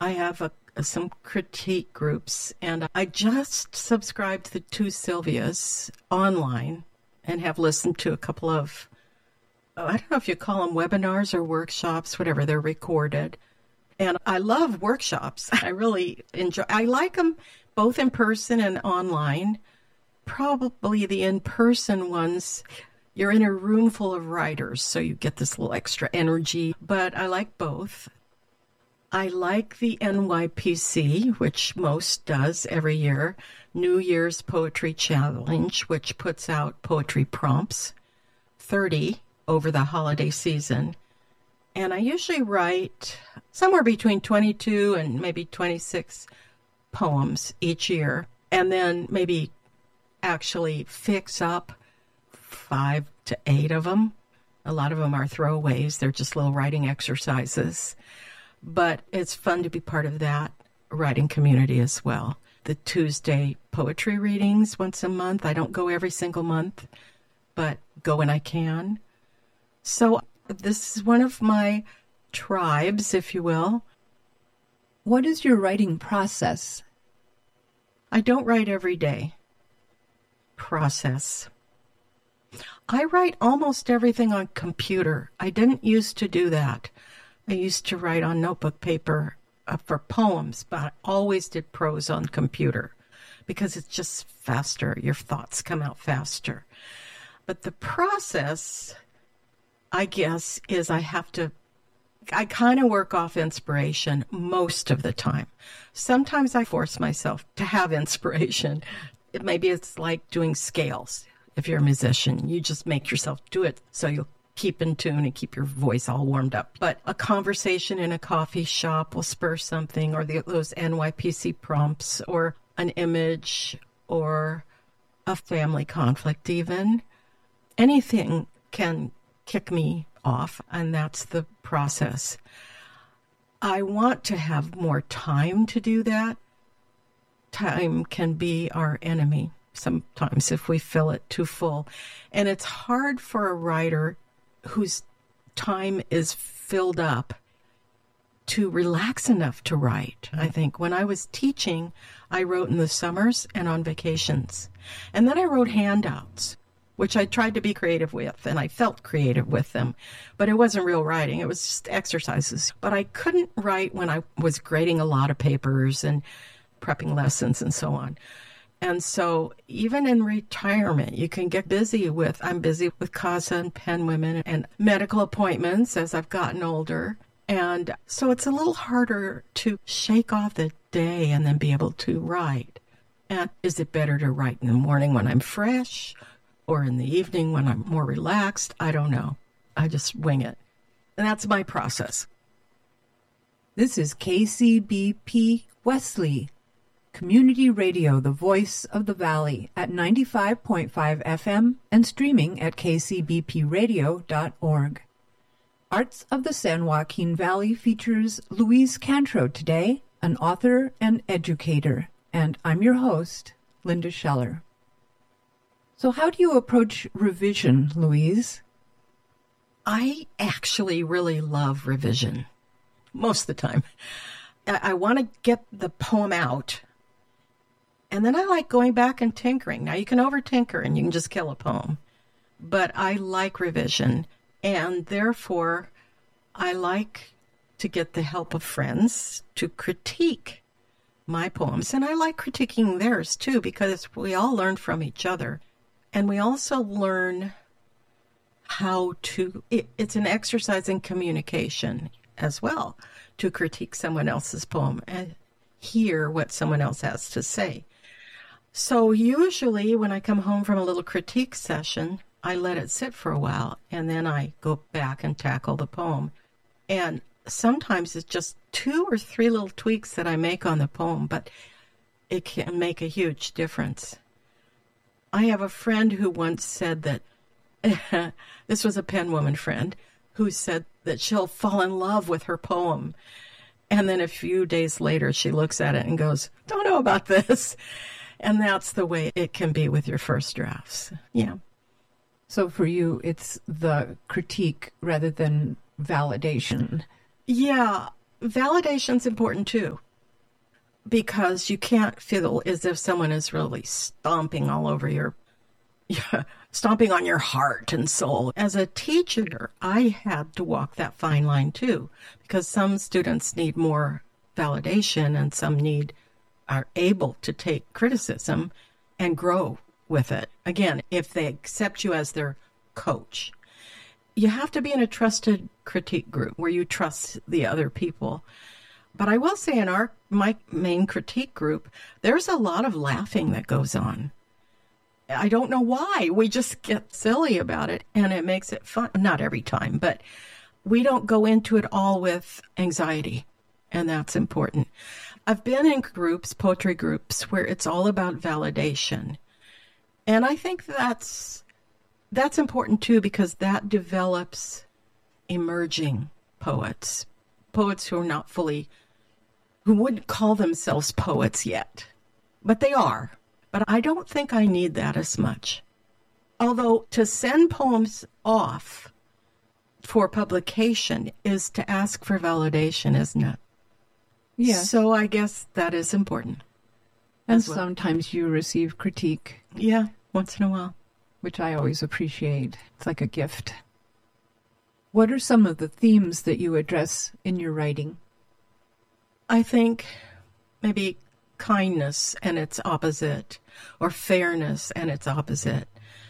I have some critique groups, and I just subscribed to the Two Sylvias online and have listened to a couple of, I don't know if you call them webinars or workshops, whatever, they're recorded. And I love workshops. I really enjoy, I like them both in person and online. Probably the in-person ones, you're in a room full of writers, so you get this little extra energy, but I like both. I like the NYPC, which most does every year, New Year's Poetry Challenge, which puts out poetry prompts, 30 over the holiday season. And I usually write somewhere between 22 and maybe 26 poems each year, and then maybe actually fix up 5 to 8 of them. A lot of them are throwaways. They're just little writing exercises. But it's fun to be part of that writing community as well. The Tuesday poetry readings once a month. I don't go every single month, but go when I can. So this is one of my tribes, if you will. What is your writing process? I don't write every day. Process. I write almost everything on computer. I didn't used to do that. I used to write on notebook paper for poems, but I always did prose on computer because it's just faster. Your thoughts come out faster. But the process, I guess, is I kind of work off inspiration most of the time. Sometimes I force myself to have inspiration. Maybe it's like doing scales. If you're a musician, you just make yourself do it so you'll keep in tune and keep your voice all warmed up. But a conversation in a coffee shop will spur something, or those NYPC prompts, or an image, or a family conflict even. Anything can kick me off, and that's the process. I want to have more time to do that. Time can be our enemy sometimes if we fill it too full. And it's hard for a writer whose time is filled up to relax enough to write. I think when I was teaching, I wrote in the summers and on vacations. And then I wrote handouts, which I tried to be creative with, and I felt creative with them. But it wasn't real writing. It was just exercises. But I couldn't write when I was grading a lot of papers and prepping lessons and so on. And so even in retirement, you can get busy with, I'm busy with CASA and Pen Women and medical appointments as I've gotten older. And so it's a little harder to shake off the day and then be able to write. And is it better to write in the morning when I'm fresh or in the evening when I'm more relaxed? I don't know. I just wing it. And that's my process. This is KCBP Wesley, Community Radio, the voice of the valley, at 95.5 FM and streaming at kcbpradio.org. Arts of the San Joaquin Valley features Louise Cantreau today, an author and educator, and I'm your host, Linda Scheller. So how do you approach revision, Louise? I actually really love revision most of the time. I want to get the poem out. And then I like going back and tinkering. Now, you can over-tinker and you can just kill a poem. But I like revision. And therefore, I like to get the help of friends to critique my poems. And I like critiquing theirs, too, because we all learn from each other. And we also learn how to... It's an exercise in communication as well, to critique someone else's poem and hear what someone else has to say. So usually when I come home from a little critique session, I let it sit for a while, and then I go back and tackle the poem. And sometimes it's just 2 or 3 little tweaks that I make on the poem, but it can make a huge difference. I have a friend who once said that, this was a pen woman friend, who said that she'll fall in love with her poem. And then a few days later, she looks at it and goes, don't know about this. And that's the way it can be with your first drafts. Yeah. So for you, it's the critique rather than validation. Yeah. validation's important too, because you can't feel as if someone is really stomping all over stomping on your heart and soul. As a teacher, I had to walk that fine line too, because some students need more validation and some are able to take criticism and grow with it. Again, if they accept you as their coach. You have to be in a trusted critique group where you trust the other people. But I will say in my main critique group, there's a lot of laughing that goes on. I don't know why. We just get silly about it, and it makes it fun. Not every time, but we don't go into it all with anxiety, and that's important. I've been in groups, poetry groups, where it's all about validation. And I think that's important too, because that develops emerging poets who are not who wouldn't call themselves poets yet, but they are. But I don't think I need that as much. Although to send poems off for publication is to ask for validation, isn't it? Yeah. So I guess that is important. And sometimes you receive critique. Yeah, once in a while. Which I always appreciate. It's like a gift. What are some of the themes that you address in your writing? I think maybe kindness and its opposite, or fairness and its opposite,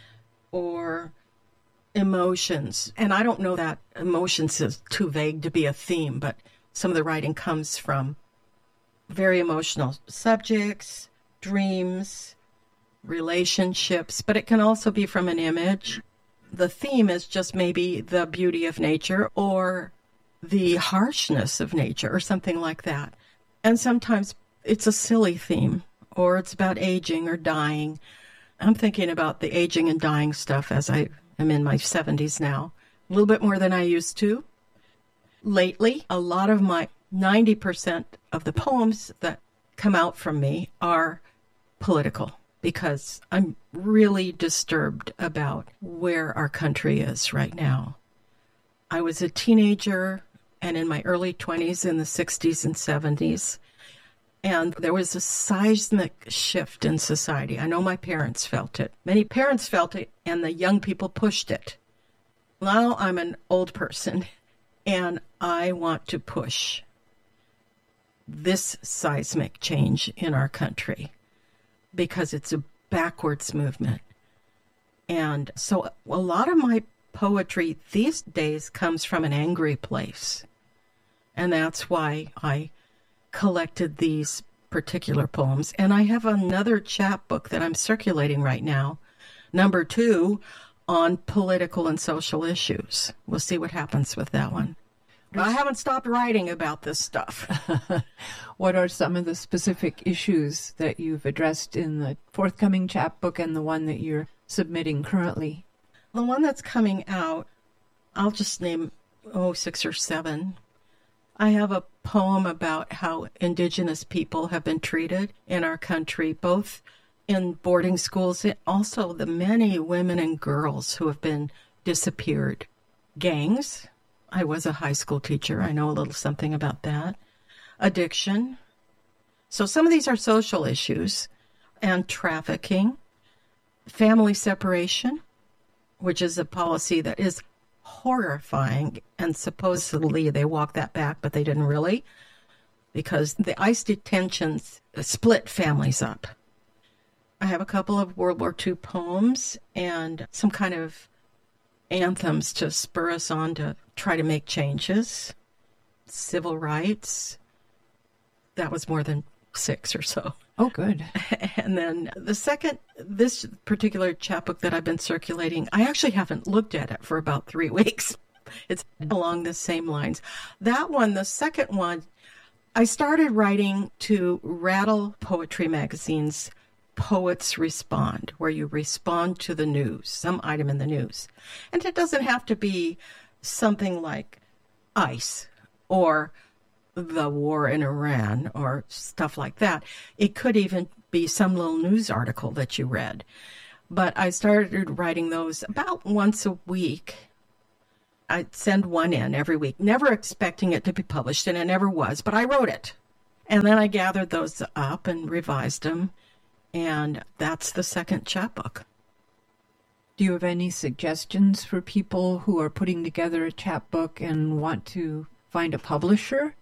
or emotions. And I don't know that emotions is too vague to be a theme, but some of the writing comes from very emotional subjects, dreams, relationships, but it can also be from an image. The theme is just maybe the beauty of nature or the harshness of nature or something like that. And sometimes it's a silly theme, or it's about aging or dying. I'm thinking about the aging and dying stuff as I am in my 70s now, a little bit more than I used to. Lately, a lot of my 90% of the poems that come out from me are political, because I'm really disturbed about where our country is right now. I was a teenager and in my early 20s in the 60s and 70s, and there was a seismic shift in society. I know my parents felt it. Many parents felt it, and the young people pushed it. Now I'm an old person, and I want to push this seismic change in our country, because it's a backwards movement. And so a lot of my poetry these days comes from an angry place. And that's why I collected these particular poems. And I have another chapbook that I'm circulating right now, number 2, on political and social issues. We'll see what happens with that one. I haven't stopped writing about this stuff. What are some of the specific issues that you've addressed in the forthcoming chapbook and the one that you're submitting currently? The one that's coming out, I'll just name 6 or 7. I have a poem about how Indigenous people have been treated in our country, both in boarding schools and also the many women and girls who have been disappeared. Gangs. I was a high school teacher. I know a little something about that. Addiction. So some of these are social issues. And trafficking. Family separation, which is a policy that is horrifying. And supposedly they walked that back, but they didn't really. Because the ICE detentions split families up. I have a couple of World War II poems and some kind of anthems to spur us on to try to make changes. Civil rights. That was more than 6 or so. Oh, good. And then this particular chapbook that I've been circulating, I actually haven't looked at it for about 3 weeks. It's along the same lines. That one, the second one, I started writing to Rattle Poetry Magazine's Poets Respond, where you respond to the news, some item in the news. And it doesn't have to be something like ICE or the war in Iran or stuff like that. It could even be some little news article that you read. But I started writing those about once a week. I'd send one in every week, never expecting it to be published, and it never was, but I wrote it. And then I gathered those up and revised them, and that's the second chapbook. Do you have any suggestions for people who are putting together a chapbook and want to find a publisher?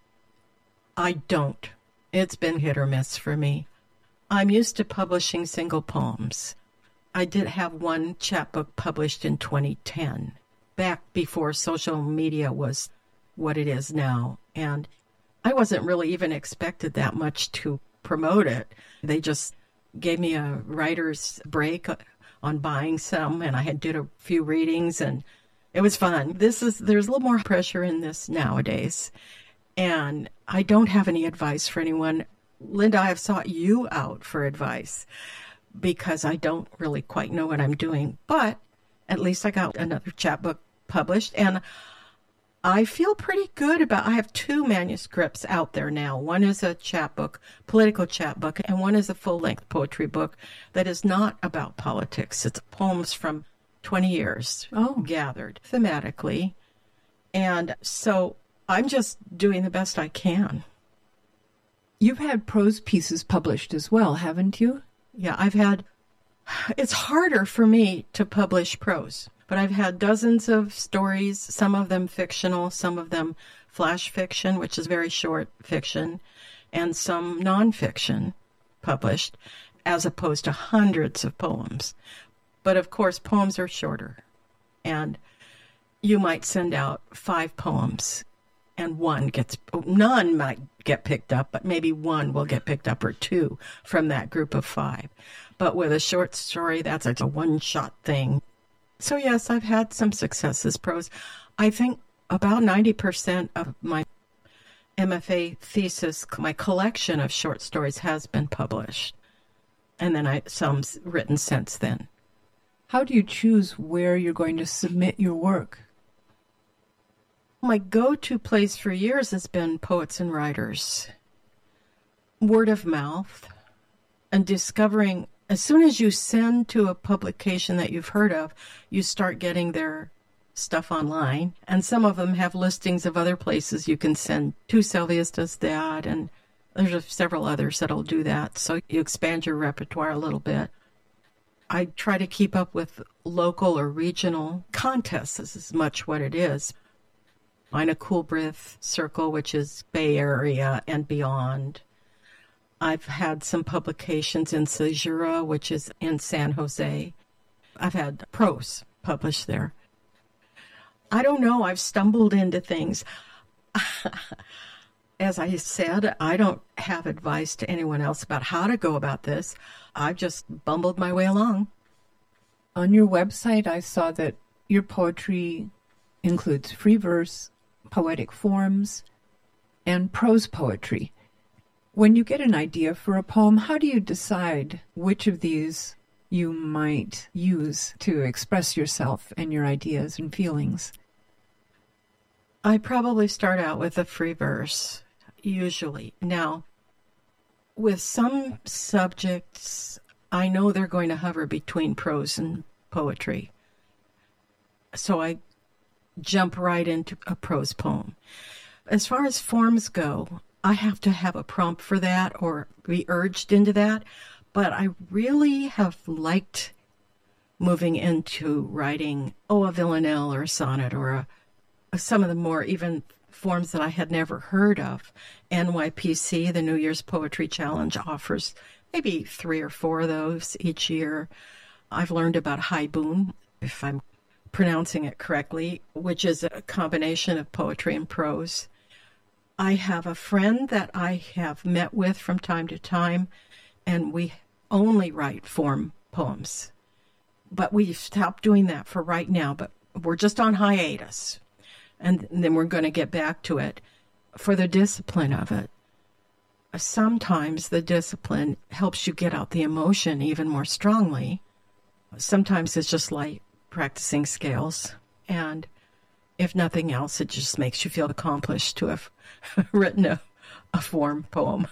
I don't. It's been hit or miss for me. I'm used to publishing single poems. I did have one chapbook published in 2010, back before social media was what it is now. And I wasn't really even expected that much to promote it. They just gave me a writer's break on buying some, and I did a few readings, and it was fun. There's a little more pressure in this nowadays, and I don't have any advice for anyone. Linda, I have sought you out for advice because I don't really quite know what I'm doing, but at least I got another chapbook published, and I feel pretty good about. I have 2 manuscripts out there now. One is a chapbook, political chapbook, and one is a full-length poetry book that is not about politics. It's poems from 20 years gathered thematically. And so I'm just doing the best I can. You've had prose pieces published as well, haven't you? Yeah, it's harder for me to publish prose. But I've had dozens of stories, some of them fictional, some of them flash fiction, which is very short fiction, and some nonfiction published, as opposed to hundreds of poems. But of course, poems are shorter. And you might send out 5 poems, and none might get picked up, but maybe one will get picked up, or 2 from that group of 5. But with a short story, that's a one-shot thing. So yes, I've had some successes prose. I think about 90% of my MFA thesis, my collection of short stories, has been published. And then some written since then. How do you choose where you're going to submit your work? My go-to place for years has been Poets and Writers. Word of mouth, and discovering. As soon as you send to a publication that you've heard of, you start getting their stuff online. And some of them have listings of other places you can send to. Sylvia's does that, and there's several others that'll do that. So you expand your repertoire a little bit. I try to keep up with local or regional contests. This is much what it is. Ina Coolbrith Circle, which is Bay Area and beyond. I've had some publications in Caesura, which is in San Jose. I've had prose published there. I don't know. I've stumbled into things. As I said, I don't have advice to anyone else about how to go about this. I've just bumbled my way along. On your website, I saw that your poetry includes free verse, poetic forms, and prose poetry. When you get an idea for a poem, how do you decide which of these you might use to express yourself and your ideas and feelings? I probably start out with a free verse, usually. Now, with some subjects, I know they're going to hover between prose and poetry. So I jump right into a prose poem. As far as forms go, I have to have a prompt for that or be urged into that. But I really have liked moving into writing, a villanelle or a sonnet or some of the more even forms that I had never heard of. NYPC, the New Year's Poetry Challenge, offers maybe 3 or 4 of those each year. I've learned about haibun, if I'm pronouncing it correctly, which is a combination of poetry and prose. I have a friend that I have met with from time to time, and we only write form poems. But we've stopped doing that for right now, but we're just on hiatus. And then we're going to get back to it for the discipline of it. Sometimes the discipline helps you get out the emotion even more strongly. Sometimes it's just like practicing scales. And if nothing else, it just makes you feel accomplished to have written a form poem.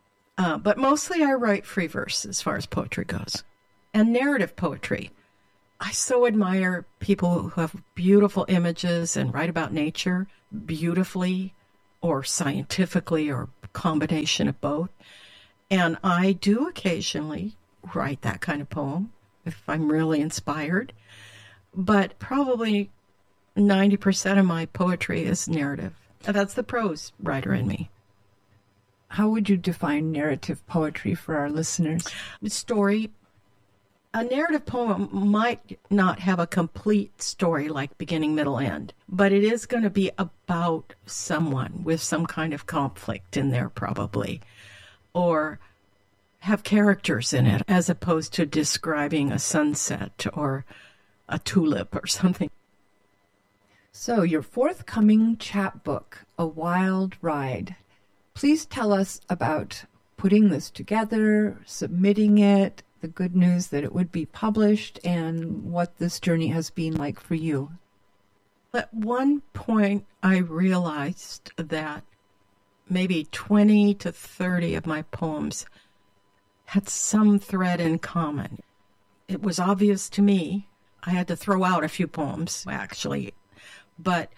But mostly I write free verse as far as poetry goes. And narrative poetry. I so admire people who have beautiful images and write about nature beautifully or scientifically or a combination of both. And I do occasionally write that kind of poem if I'm really inspired. But probably 90% of my poetry is narrative. That's the prose writer in me. How would you define narrative poetry for our listeners? Story. A narrative poem might not have a complete story like beginning, middle, end, but it is going to be about someone with some kind of conflict in there probably, or have characters in it as opposed to describing a sunset or a tulip or something. So, your forthcoming chapbook, A Wild Ride. Please tell us about putting this together, submitting it, the good news that it would be published, and what this journey has been like for you. At one point, I realized that maybe 20 to 30 of my poems had some thread in common. It was obvious to me. I had to throw out a few poems, actually, but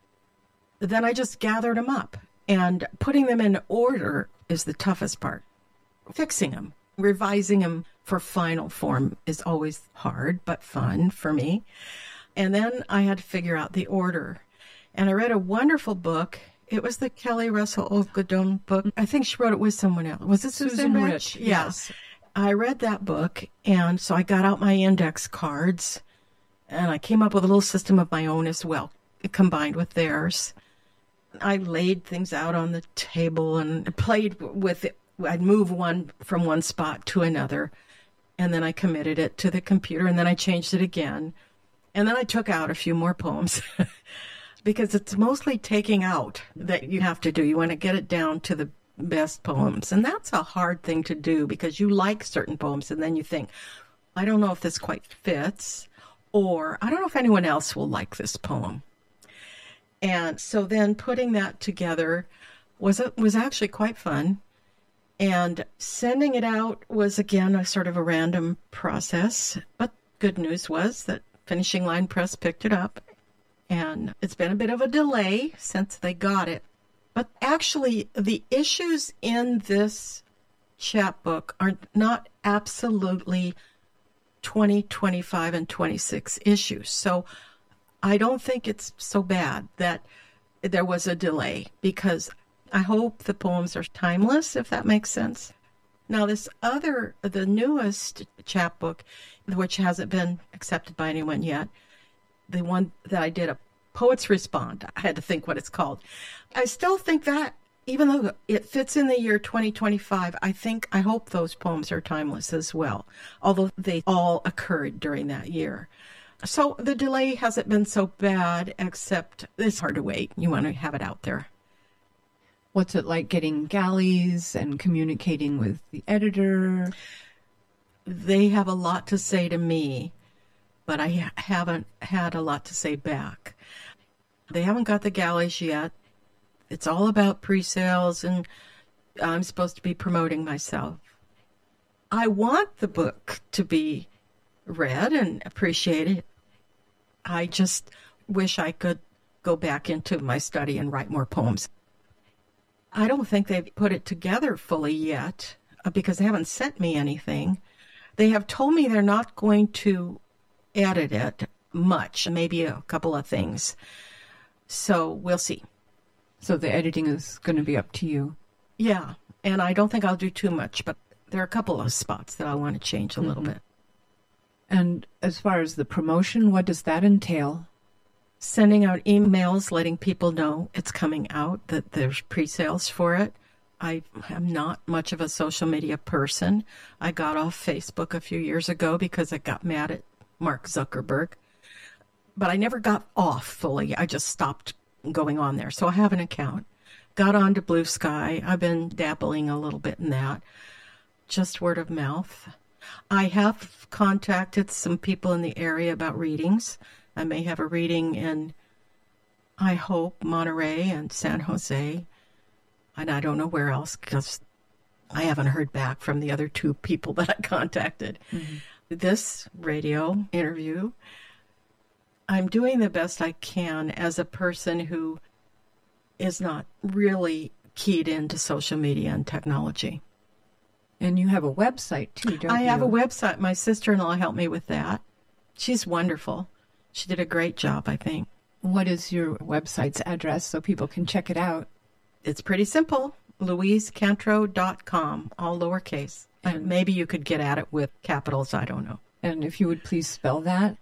then I just gathered them up, and putting them in order is the toughest part. Fixing them, revising them for final form is always hard, but fun for me. And then I had to figure out the order. And I read a wonderful book. It was the Kelly Russell Ogadone book. I think she wrote it with someone else. Was it Susan Rich? Yes. I read that book, and so I got out my index cards, and I came up with a little system of my own as well, combined with theirs. I laid things out on the table and played with it. I'd move one from one spot to another, and then I committed it to the computer, and then I changed it again. And then I took out a few more poems because it's mostly taking out that you have to do. You want to get it down to the best poems. And that's a hard thing to do because you like certain poems, and then you think, I don't know if this quite fits, or I don't know if anyone else will like this poem. And so then putting that together was actually quite fun. And sending it out was, again, a sort of a random process. But good news was that Finishing Line Press picked it up. And it's been a bit of a delay since they got it. But actually, the issues in this chapbook are not absolutely 20, 25, and 26 issues. So I don't think it's so bad that there was a delay, because I hope the poems are timeless, if that makes sense. Now, the newest chapbook, which hasn't been accepted by anyone yet, the one that I did, a Poets Respond, I had to think what it's called. I still think that, even though it fits in the year 2025, I hope those poems are timeless as well, although they all occurred during that year. So the delay hasn't been so bad, except it's hard to wait. You want to have it out there. What's it like getting galleys and communicating with the editor? They have a lot to say to me, but I haven't had a lot to say back. They haven't got the galleys yet. It's all about pre-sales, and I'm supposed to be promoting myself. I want the book to be read and appreciated. I just wish I could go back into my study and write more poems. I don't think they've put it together fully yet because they haven't sent me anything. They have told me they're not going to edit it much, maybe a couple of things. So we'll see. So the editing is going to be up to you. Yeah, and I don't think I'll do too much, but there are a couple of spots that I want to change a little bit. And as far as the promotion, what does that entail? Sending out emails, letting people know it's coming out, that there's pre-sales for it. I am not much of a social media person. I got off Facebook a few years ago because I got mad at Mark Zuckerberg. But I never got off fully. I just stopped going on there. So I have an account. Got onto Blue Sky. I've been dabbling a little bit in that. Just word of mouth. I have contacted some people in the area about readings. I may have a reading in, I hope, Monterey and San Jose. And I don't know where else because I haven't heard back from the other two people that I contacted. this radio interview, I'm doing the best I can as a person who is not really keyed into social media and technology. And you have a website too, don't you? I have a website. My sister-in-law helped me with that. She's wonderful. She did a great job, I think. What is your website's address so people can check it out? It's pretty simple. LouiseCantreau.com, all lowercase. And maybe you could get at it with capitals, I don't know. And if you would please spell that.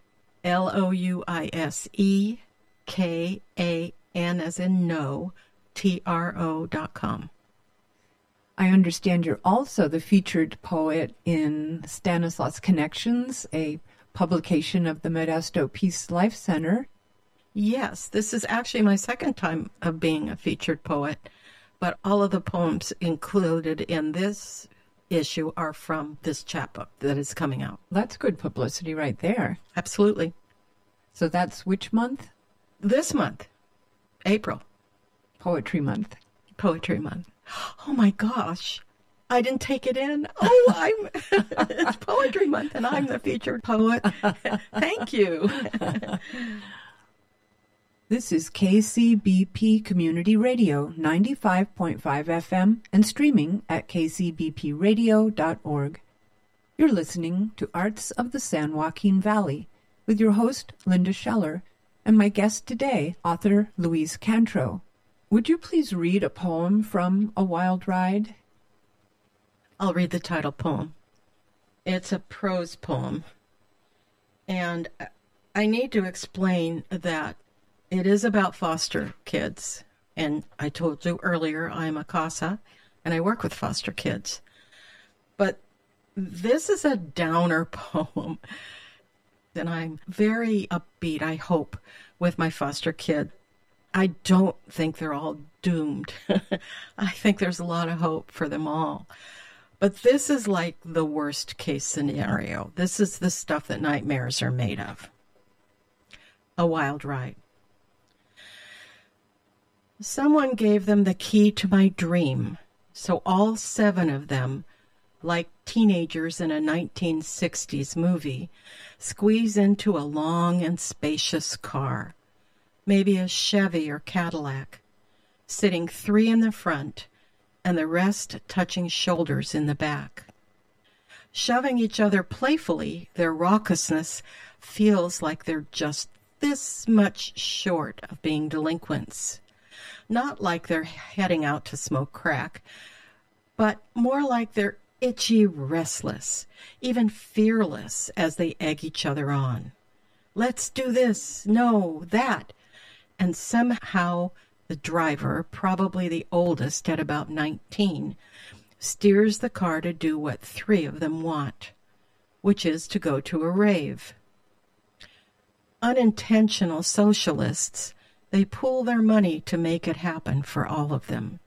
LouiseKan as in no, TRO.com. I understand you're also the featured poet in Stanislaus Connections, a publication of the Modesto Peace Life Center. Yes, this is actually my second time of being a featured poet, but all of the poems included in this issue are from this chapbook that is coming out. That's good publicity right there. Absolutely. So that's which month? This month, April. Poetry Month. Poetry Month. Oh my gosh. I didn't take it in. Oh, it's Poetry Month and I'm the featured poet. Thank you. This is KCBP Community Radio, 95.5 FM and streaming at kcbpradio.org. You're listening to Arts of the San Joaquin Valley with your host, Linda Scheller, and my guest today, author Louise Cantrow. Would you please read a poem from A Wild Ride? I'll read the title poem. It's a prose poem. And I need to explain that it is about foster kids. And I told you earlier, I'm a CASA, and I work with foster kids. But this is a downer poem. And I'm very upbeat, I hope, with my foster kid. I don't think they're all doomed. I think there's a lot of hope for them all. But this is like the worst case scenario. This is the stuff that nightmares are made of. A Wild Ride. Someone gave them the key to my dream, so all 7 of them, like teenagers in a 1960s movie, squeeze into a long and spacious car, maybe a Chevy or Cadillac, sitting 3 in the front and the rest touching shoulders in the back. Shoving each other playfully, their raucousness feels like they're just this much short of being delinquents. Not like they're heading out to smoke crack, but more like they're itchy restless, even fearless as they egg each other on. Let's do this, no, that. And somehow the driver, probably the oldest at about 19, steers the car to do what 3 of them want, which is to go to a rave. Unintentional socialists, they pool their money to make it happen for all of them.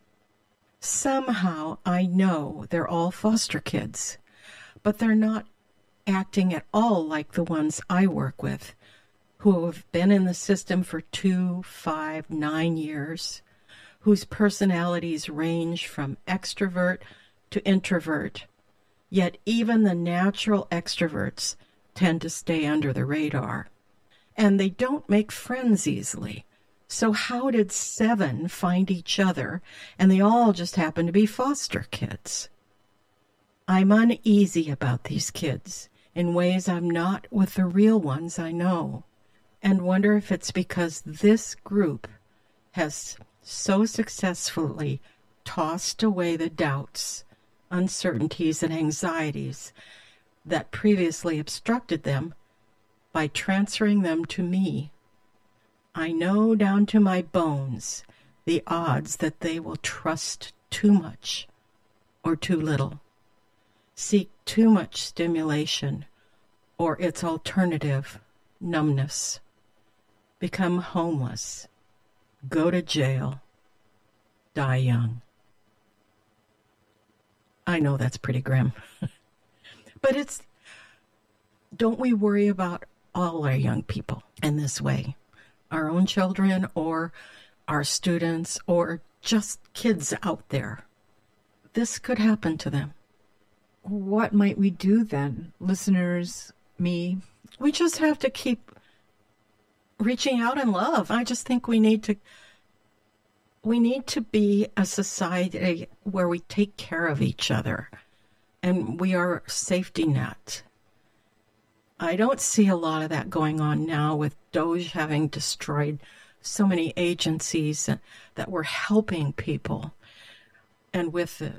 Somehow I know they're all foster kids, but they're not acting at all like the ones I work with, who have been in the system for 2, 5, 9 years, whose personalities range from extrovert to introvert, yet even the natural extroverts tend to stay under the radar. And they don't make friends easily. So how did 7 find each other, and they all just happen to be foster kids? I'm uneasy about these kids in ways I'm not with the real ones I know, and wonder if it's because this group has so successfully tossed away the doubts, uncertainties, and anxieties that previously obstructed them by transferring them to me. I know down to my bones the odds that they will trust too much or too little, seek too much stimulation or its alternative, numbness, become homeless, go to jail, die young. I know that's pretty grim, but don't we worry about all our young people in this way? Our own children or our students or just kids out there. This could happen to them. what might we do then? Listeners, me? We just have to keep reaching out in love. I just think we need to be a society where we take care of each other and we are a safety net. I don't see a lot of that going on now with DOJ having destroyed so many agencies that were helping people, and with the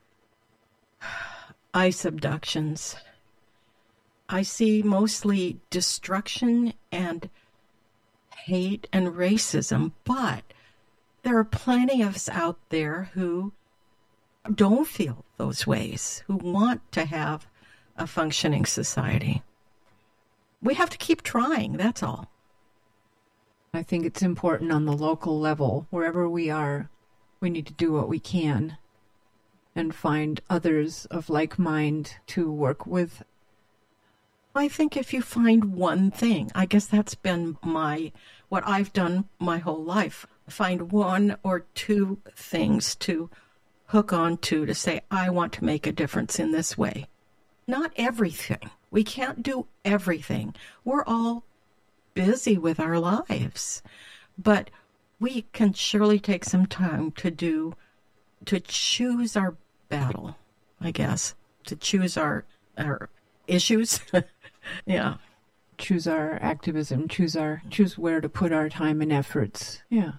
ICE abductions. I see mostly destruction and hate and racism, but there are plenty of us out there who don't feel those ways, who want to have a functioning society. We have to keep trying, that's all. I think it's important on the local level, wherever we are, we need to do what we can and find others of like mind to work with. I think if you find one thing, I guess that's been what I've done my whole life. Find one or two things to hook on to say, I want to make a difference in this way. Not everything. We can't do everything. We're all busy with our lives. But we can surely take some time to choose our battle, I guess. To choose our issues. Yeah. Choose our activism, choose where to put our time and efforts. Yeah.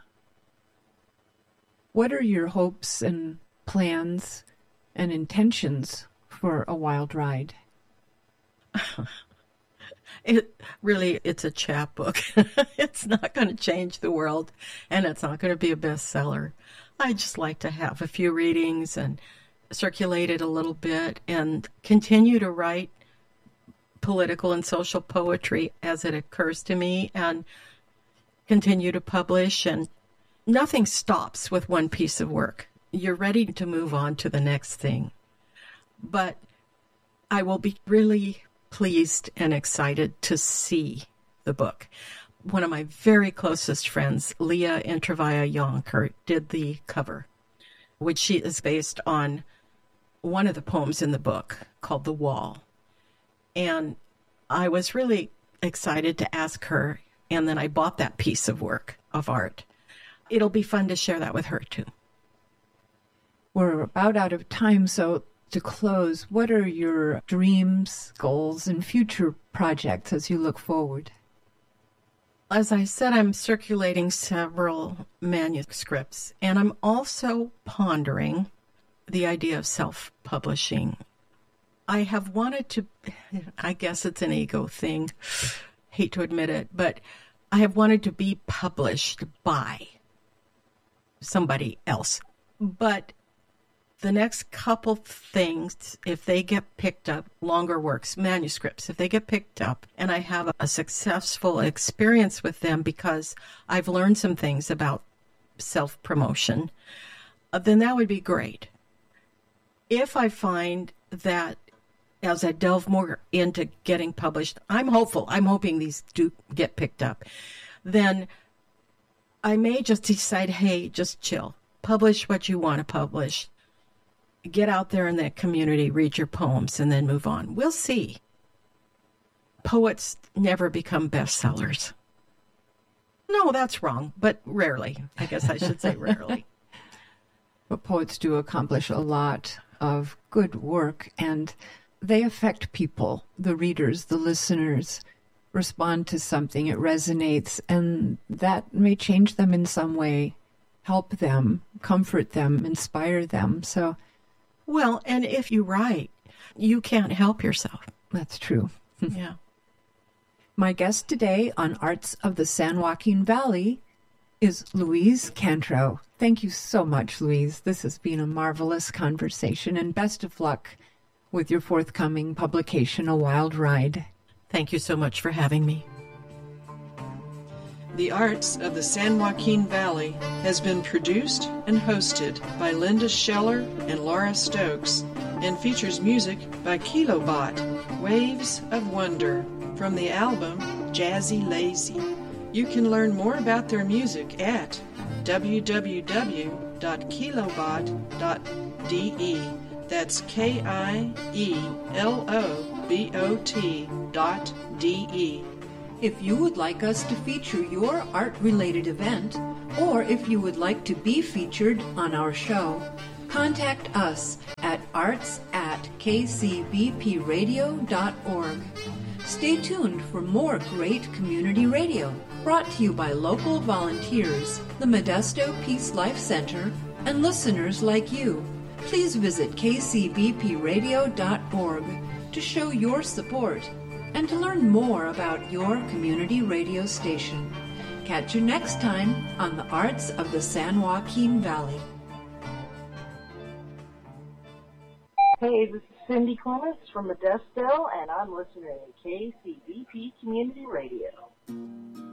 What are your hopes and plans and intentions for A Wild Ride? It's a chapbook. It's not going to change the world, and it's not going to be a bestseller. I just like to have a few readings and circulate it a little bit and continue to write political and social poetry as it occurs to me and continue to publish. And nothing stops with one piece of work. You're ready to move on to the next thing. But I will be really pleased and excited to see the book. One of my very closest friends, Leah Intravaya Yonker, did the cover, which she is based on one of the poems in the book called The Wall. And I was really excited to ask her, and then I bought that piece of work, of art. It'll be fun to share that with her, too. We're about out of time, so to close, what are your dreams, goals, and future projects as you look forward? As I said, I'm circulating several manuscripts, and I'm also pondering the idea of self-publishing. I have wanted to, I guess it's an ego thing, hate to admit it, but I have wanted to be published by somebody else. But the next couple things, if they get picked up, longer works, manuscripts, if they get picked up and I have a successful experience with them because I've learned some things about self-promotion, then that would be great. If I find that as I delve more into getting published, I'm hopeful. I'm hoping these do get picked up. Then I may just decide, hey, just chill. Publish what you want to publish. Get out there in that community, read your poems, and then move on. We'll see. Poets never become bestsellers. No, that's wrong, but rarely. I guess I should say rarely. But poets do accomplish a lot of good work, and they affect people, the readers, the listeners, respond to something, it resonates, and that may change them in some way, help them, comfort them, inspire them. So, well, and if you write, you can't help yourself. That's true. Yeah. My guest today on Arts of the San Joaquin Valley is Louise Cantrow. Thank you so much, Louise. This has been a marvelous conversation, and best of luck with your forthcoming publication, A Wild Ride. Thank you so much for having me. The Arts of the San Joaquin Valley has been produced and hosted by Linda Scheller and Laura Stokes and features music by Kilobot, Waves of Wonder, from the album Jazzy Lazy. You can learn more about their music at www.kilobot.de. That's KIELOBOT.DE. If you would like us to feature your art-related event, or if you would like to be featured on our show, contact us at arts@kcbpradio.org. Stay tuned for more great community radio, brought to you by local volunteers, the Modesto Peace Life Center, and listeners like you. Please visit kcbpradio.org to show your support and to learn more about your community radio station. Catch you next time on the Arts of the San Joaquin Valley. Hey, this is Cindy Clements from Modesto, and I'm listening to KCBP Community Radio.